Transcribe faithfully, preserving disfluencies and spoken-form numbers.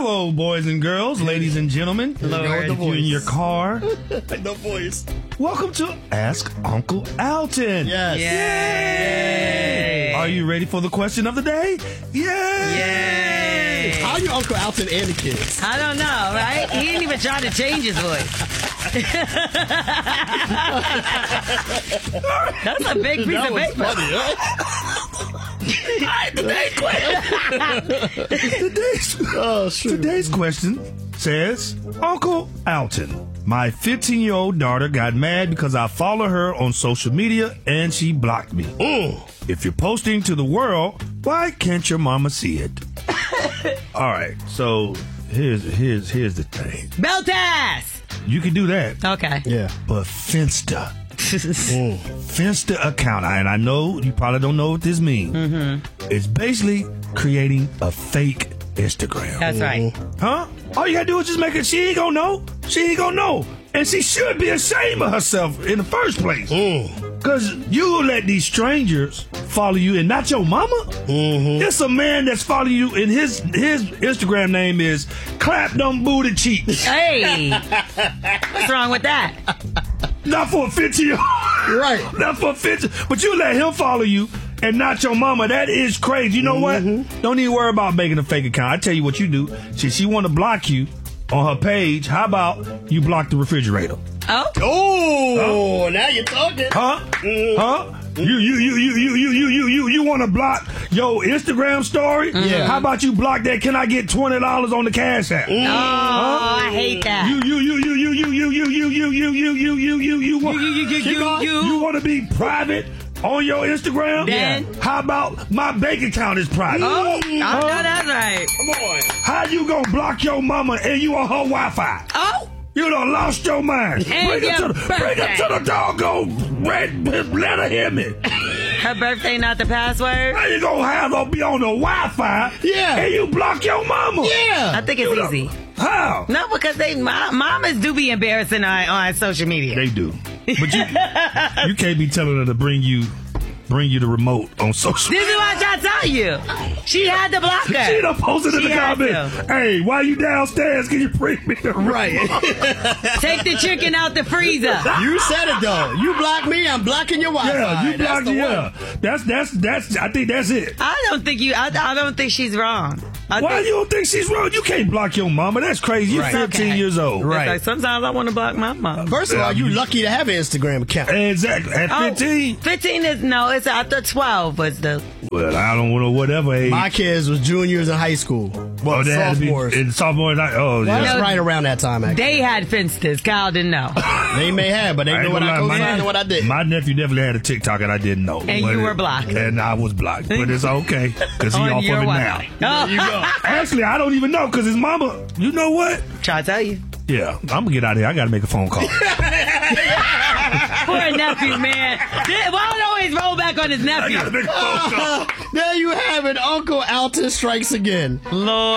Hello, boys and girls, ladies and gentlemen. Lord. If you're in your car, No voice. welcome to Ask Uncle Alton. Yes. Yay! Are you ready for the question of the day? Yay! Yay! How are you Uncle Alton and the kids? I don't know, right? He didn't even try to change his voice. That's a big piece That of was paper. funny, huh? Today's question. today's, Oh, shoot. today's question says, Uncle Alton, my fifteen-year-old daughter got mad because I follow her on social media and she blocked me. Mm. If you're posting to the world, why can't your mama see it? All right, so here's here's here's the thing. Belt ass! You can do that, Okay. Yeah. but Finsta. Mm. Finsta account, and I know you probably don't know what this means. Mm-hmm. It's basically creating a fake Instagram. That's right. Huh? All you gotta do is just make it. She ain't gonna know. She ain't gonna know. And she should be ashamed of herself in the first place. Mm. Cause you let these strangers follow you and not your mama. Mm-hmm. It's a man that's following you and his his Instagram name is Clap Them Booty Cheeks. Hey! What's wrong with that? Not for a fifteen year old. Right. Not for a fifteen. But you let him follow you and not your mama. That is crazy. You know Mm-hmm. what? Don't even worry about making a fake account. I tell you what you do. She she want to block you on her page. How about you block the refrigerator? Oh? Oh, now you're talking. Huh? Mm. Huh? You you you you you you you you you you want to block your Instagram story? Yeah. How about you block that? Can I get twenty dollars on the Cash App? Oh, I hate that. You you you you you you you you you you you you you you you you want You, you, you, Keep you, going. you. you want to be private on your Instagram? Then? How about my bank account is private? Oh, I Mm. know that's right. Come on. How you gonna block your mama and you on her Wi-Fi? Oh! You done lost your mind. And Bring it your to the bring it to the doggone red. Let her hear me. Her birthday, not the password? How you gonna have her be on the Wi-Fi? Yeah. And you block your mama? Yeah. I think it's You know- easy. How? No, because they mom, mamas do be embarrassing on, on social media. They do. But you you can't be telling her to bring you bring you the remote on social. This is what I tell you. She had to block her. She done posted in She the had comments. to. Hey, while you downstairs, can you bring me the remote? Right. Take the chicken out the freezer. You said it, though. You block me, I'm blocking your Wi-Fi. Yeah, you That's blocked the yeah. one. That's that's that's I think that's it. I don't think you. I, I don't think she's wrong. I Why think, you don't think she's wrong? You can't block your mama. That's crazy. You're Right. fifteen Okay. years old. it's Right. like sometimes I want to block my mom. First of Yeah, all, you you- lucky to have an Instagram account. Exactly. At Oh, fifteen. fifteen is no. It's after twelve was the. Well, I don't know whatever age. My kids was juniors in high school. Well, oh, they had to be sophomores. in sophomore night. Oh, That's yeah. No, right around that time, actually. They had Finsters. Kyle didn't know. They may have, but they I know ain't what gonna I lie, my co-signed nep- and what I did. My nephew definitely had a TikTok and I didn't know. And But you it- were blocked. And I was blocked. But it's okay. Because he On off of your it Wi-Fi. now. Oh. There you go. Actually, I don't even know because his mama, you know what? Try to tell you. Yeah, I'm going to get out of here. I got to make a phone call. Poor nephew, man. Why don't always roll back on his I nephew? got to make a phone call. There you have it. Uncle Alton strikes again. Lord.